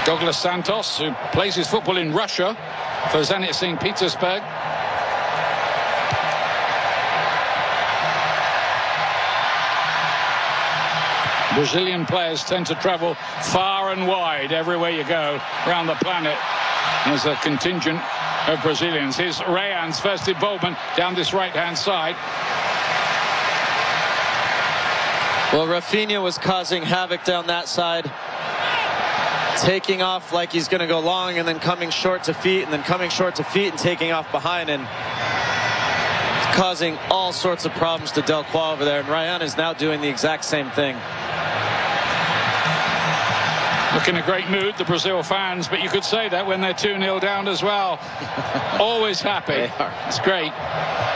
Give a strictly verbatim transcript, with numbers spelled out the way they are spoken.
Douglas Santos, who plays his football in Russia for Zenit Saint Petersburg. Brazilian players tend to travel far and wide everywhere you go around the planet. There's a contingent of Brazilians. Here's Rayan's first involvement down this right-hand side. Well, Rafinha was causing havoc down that side, taking off like he's going to go long and then coming short to feet and then coming short to feet and taking off behind and causing all sorts of problems to Delcroix over there. And Rayan is now doing the exact same thing. Look in a great mood, the Brazil fans, but you could say that when they're two nil down as well. Always happy. It's great.